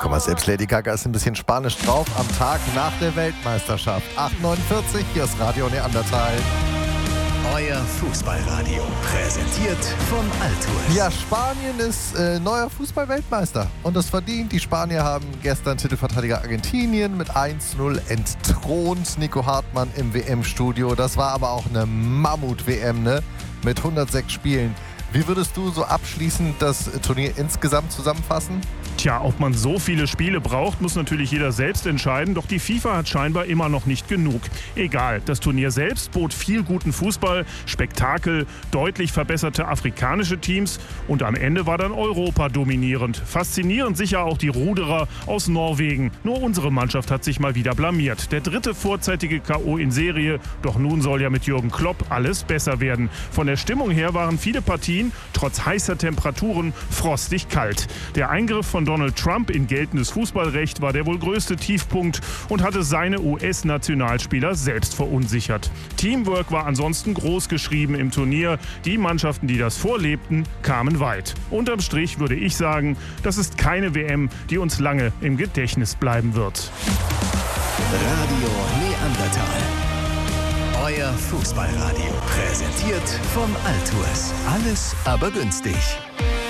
Guck mal, selbst Lady Gaga ist ein bisschen spanisch drauf am Tag nach der Weltmeisterschaft. 8:49, hier ist Radio Neandertal. Euer Fußballradio, präsentiert von Altours. Ja, Spanien ist neuer Fußball-Weltmeister und das verdient. Die Spanier haben gestern Titelverteidiger Argentinien mit 1:0 entthront. Nico Hartmann im WM-Studio. Das war aber auch eine Mammut-WM, ne? Mit 106 Spielen. Wie würdest du so abschließend das Turnier insgesamt zusammenfassen? Tja, ob man so viele Spiele braucht, muss natürlich jeder selbst entscheiden. Doch die FIFA hat scheinbar immer noch nicht genug. Egal, das Turnier selbst bot viel guten Fußball, Spektakel, deutlich verbesserte afrikanische Teams und am Ende war dann Europa dominierend. Faszinierend sicher auch die Ruderer aus Norwegen. Nur unsere Mannschaft hat sich mal wieder blamiert. Der dritte vorzeitige K.O. in Serie. Doch nun soll ja mit Jürgen Klopp alles besser werden. Von der Stimmung her waren viele Partien, trotz heißer Temperaturen, frostig kalt. Der Eingriff von Donald Trump in geltendes Fußballrecht war der wohl größte Tiefpunkt und hatte seine US-Nationalspieler selbst verunsichert. Teamwork war ansonsten groß geschrieben im Turnier. Die Mannschaften, die das vorlebten, kamen weit. Unterm Strich würde ich sagen, das ist keine WM, die uns lange im Gedächtnis bleiben wird. Radio Neandertal. Euer Fußballradio, präsentiert von Altours. Alles aber günstig.